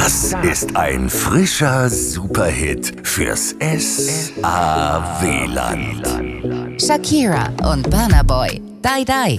Das ist ein frischer Superhit fürs S-A-W-Land. Shakira und Burna Boy, Die Die.